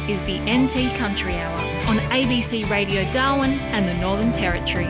is the NT Country Hour on ABC Radio Darwin and the Northern Territory.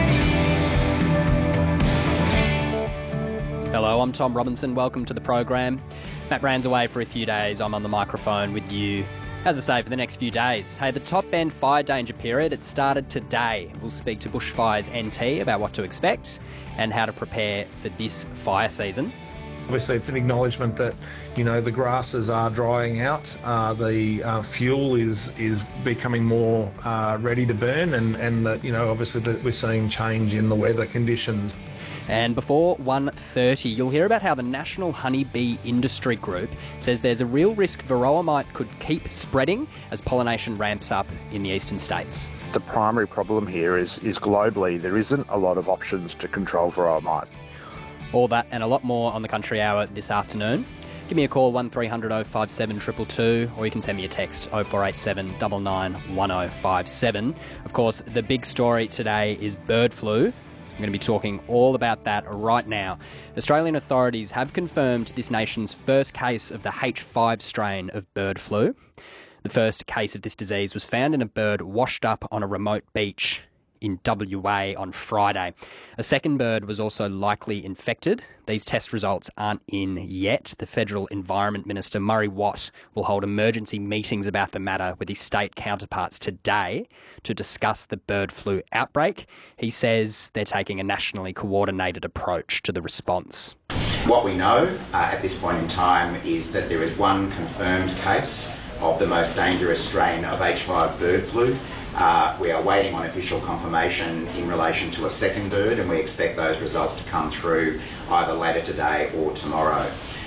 Hello, I'm Tom Robinson. Welcome to the program. Matt Brand's away for a few days. I'm on the microphone with you, as I say, for the next few days. Hey, the top band fire danger period, it started today. We'll speak to Bushfires NT about what to expect and how to prepare for this fire season. Obviously, it's an acknowledgement that, the grasses are drying out, the fuel is becoming more ready to burn, and that, obviously that we're seeing change in the weather conditions. And before 1:30, you'll hear about how the National Honeybee Industry Group says there's a real risk varroa mite could keep spreading as pollination ramps up in the eastern states. The primary problem here is globally there isn't a lot of options to control varroa mite. All that and a lot more on the Country Hour this afternoon. Give me a call, 1300 057 222, or you can send me a text, 0487 99 1057. Of course, the big story today is bird flu. I'm going to be talking all about that right now. Australian authorities have confirmed this nation's first case of the H5 strain of bird flu. The first case of this disease was found in a bird washed up on a remote beach in WA on Friday. A second bird was also likely infected. These test results aren't in yet. The Federal Environment Minister, Murray Watt, will hold emergency meetings about the matter with his state counterparts today to discuss the bird flu outbreak. He says they're taking a nationally coordinated approach to the response. What we know at this point in time is that there is one confirmed case of the most dangerous strain of H5 bird flu. We are waiting on official confirmation in relation to a second bird, and we expect those results to come through either later today or tomorrow.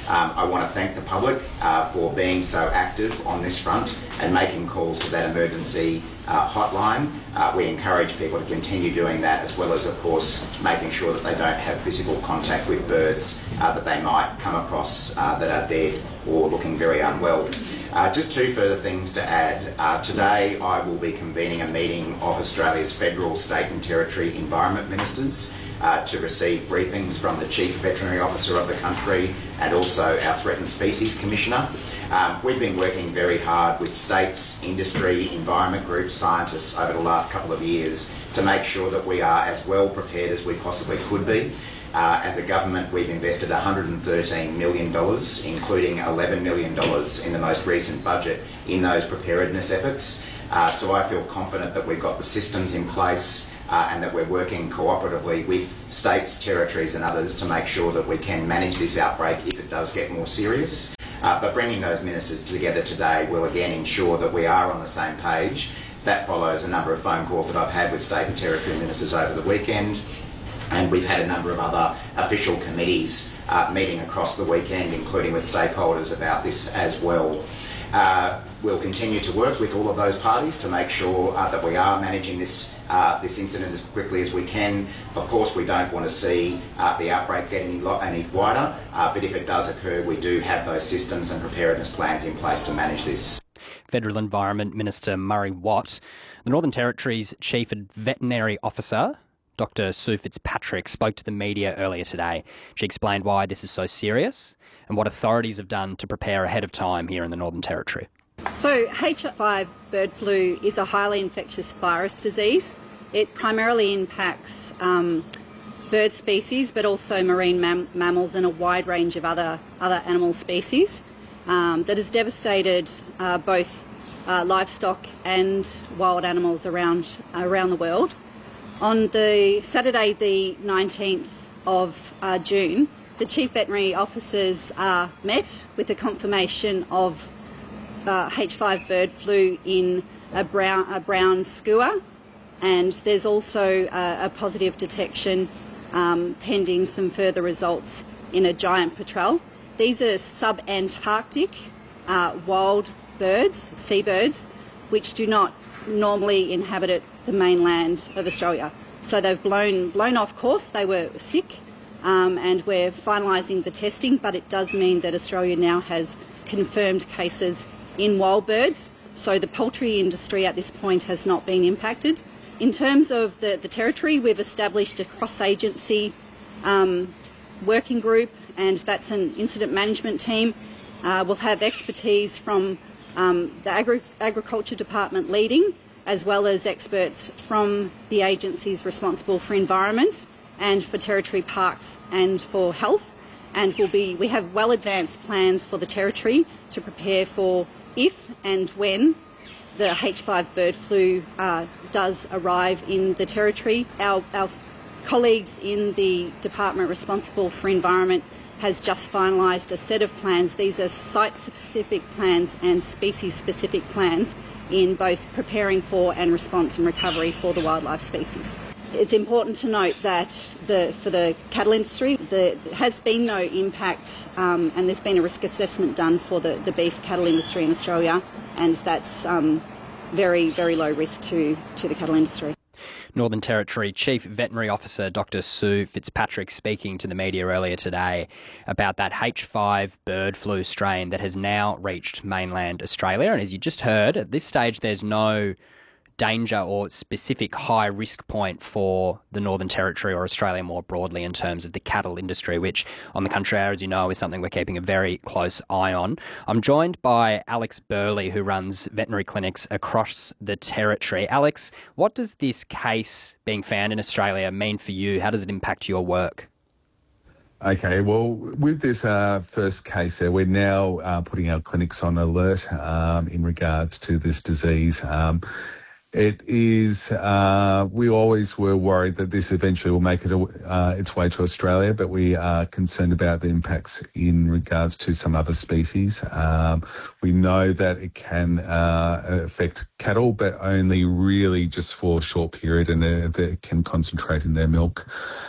I want to thank the public for being so active on this front and making calls to that emergency hotline. We encourage people to continue doing that, as well as, of course, making sure that they don't have physical contact with birds that they might come across that are dead or looking very unwell. Just two further things to add. Today I will be convening a meeting of Australia's federal, state and territory environment ministers to receive briefings from the Chief Veterinary Officer of the country and also our Threatened Species Commissioner. We've been working very hard with states, industry, environment groups, scientists over the last couple of years to make sure that we are as well prepared as we possibly could be. As a government, we've invested $113 million, including $11 million in the most recent budget, in those preparedness efforts. So I feel confident that we've got the systems in place and that we're working cooperatively with states, territories and others to make sure that we can manage this outbreak if it does get more serious. But bringing those ministers together today will again ensure that we are on the same page. That follows a number of phone calls that I've had with state and territory ministers over the weekend. And we've had a number of other official committees meeting across the weekend, including with stakeholders about this as well. We'll continue to work with all of those parties to make sure that we are managing this incident as quickly as we can. Of course, we don't want to see the outbreak get any wider, but if it does occur, we do have those systems and preparedness plans in place to manage this. Federal Environment Minister Murray Watt. The Northern Territory's Chief Veterinary Officer, Dr. Sue Fitzpatrick, spoke to the media earlier today. She explained why this is so serious and what authorities have done to prepare ahead of time here in the Northern Territory. So H5 bird flu is a highly infectious virus disease. It primarily impacts bird species, but also marine mammals and a wide range of other animal species that has devastated both livestock and wild animals around the world. On the Saturday, the 19th of June, the Chief Veterinary Officers met with the confirmation of H5 bird flu in a brown skua, and there's also a positive detection pending some further results in a giant petrel. These are sub-Antarctic wild birds, seabirds, which do not normally inhabit the mainland of Australia. So they've blown off course. They were sick, and we're finalising the testing, but it does mean that Australia now has confirmed cases in wild birds. So the poultry industry at this point has not been impacted. In terms of the territory, we've established a cross-agency working group, and that's an incident management team. We'll have expertise from the Agriculture Department leading, as well as experts from the agencies responsible for environment and for Territory Parks and for health. And we have well advanced plans for the Territory to prepare for if and when the H5 bird flu does arrive in the Territory. Our colleagues in the department responsible for environment has just finalised a set of plans. These are site-specific plans and species-specific plans in both preparing for and response and recovery for the wildlife species. It's important to note that for the cattle industry, there has been no impact and there's been a risk assessment done for the beef cattle industry in Australia, and that's very, very low risk to the cattle industry. Northern Territory Chief Veterinary Officer Dr. Sue Fitzpatrick speaking to the media earlier today about that H5 bird flu strain that has now reached mainland Australia. And as you just heard, at this stage there's no danger or specific high risk point for the Northern Territory or Australia more broadly in terms of the cattle industry, which on the Country Hour, as you know, is something we're keeping a very close eye on. I'm joined by Alex Burley, who runs veterinary clinics across the Territory. Alex, what does this case being found in Australia mean for you? How does it impact your work? Okay, well, with this first case there, we're now putting our clinics on alert in regards to this disease. It is, we always were worried that this eventually will make it its way to Australia, but we are concerned about the impacts in regards to some other species. We know that it can affect cattle, but only really just for a short period, and they can concentrate in their milk.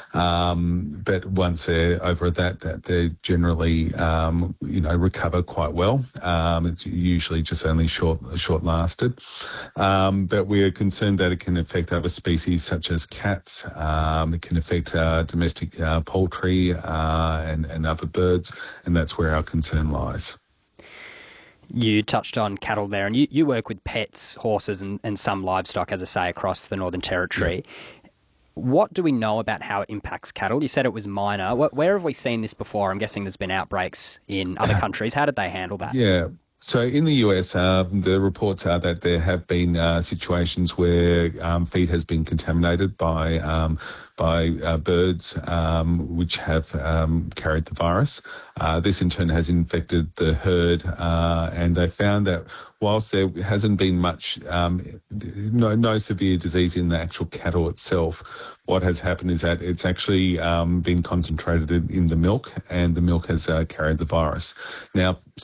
But once they're over that they generally, recover quite well. It's usually just only short lasted. But we are concerned that it can affect other species such as cats. It can affect domestic poultry and other birds, and that's where our concern lies. You touched on cattle there, and you work with pets, horses and some livestock, as I say, across the Northern Territory. Yeah. What do we know about how it impacts cattle? You said it was minor. Where have we seen this before? I'm guessing there's been outbreaks in other countries. How did they handle that? Yeah. So in the US, the reports are that there have been situations where feed has been contaminated by birds which have carried the virus. This in turn has infected the herd, and they found that whilst there hasn't been much, no severe disease in the actual cattle itself, what has happened is that it's actually been concentrated in the milk, and the milk has carried the virus. Now,